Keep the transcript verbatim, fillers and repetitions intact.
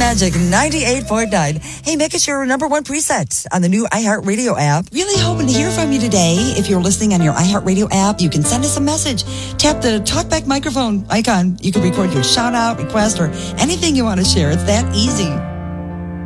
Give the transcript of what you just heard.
Magic ninety-eight point nine. Hey, make us your number one preset on the new iHeartRadio app. Really hoping to hear from you today. If you're listening on your iHeartRadio app, you can send us a message. Tap the talkback microphone icon. You can record your shout out, request, or anything you want to share. It's that easy.